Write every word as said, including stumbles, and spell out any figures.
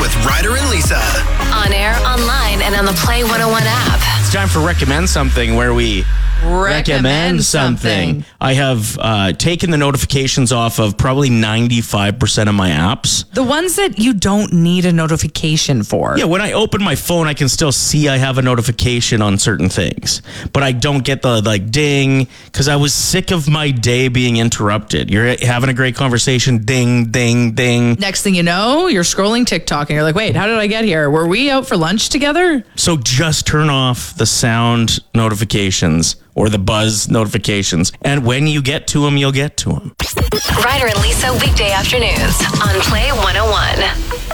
with Ryder and Lisa. On air, online, and on the Play one oh one app. It's time for Recommend Something, where we Recommend, recommend something. something. I have uh, taken the notifications off of probably ninety-five percent of my apps. The ones that you don't need a notification for. Yeah, when I open my phone, I can still see I have a notification on certain things, but I don't get the like ding because I was sick of my day being interrupted. You're having a great conversation, ding, ding, ding. Next thing you know, you're scrolling TikTok and you're like, wait, how did I get here? Were we out for lunch together? So just turn off the sound notifications or the buzz notifications, and when you get to them, you'll get to them. Ryder and Lisa weekday afternoons on Play one oh one.